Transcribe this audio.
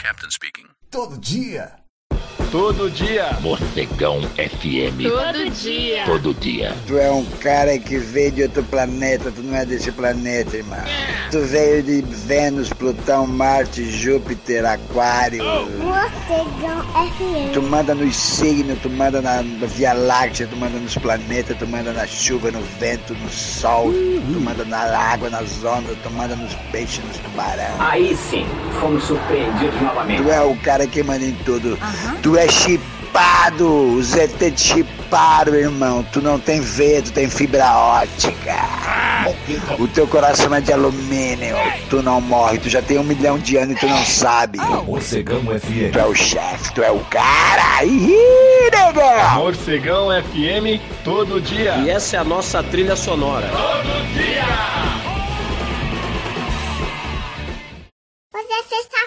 Captain speaking. Todo dia. Todo dia. Morcegão FM. Todo dia. Todo dia. Tu é um cara que veio de outro planeta, tu não é desse planeta, irmão. Tu veio de Vênus, Plutão, Marte, Júpiter, Aquário. Morcegão FM. Tu manda nos signos, tu manda na Via Láctea, tu manda nos planetas, tu manda na chuva, no vento, no sol, tu manda na água, nas ondas, tu manda nos peixes, nos tubarão. Aí sim, fomos surpreendidos novamente. Tu é o cara que manda em tudo. Tu é chipado, os ET te chiparam, irmão. Tu não tem veia, tu tem fibra ótica. O teu coração é de alumínio. Tu não morre, tu já tem 1 milhão de anos e tu não sabe. Morcegão FM. Tu é o chefe, tu é o cara. Ih, nega! Morcegão FM todo dia. E essa é a nossa trilha sonora. Todo dia. Hoje é sexta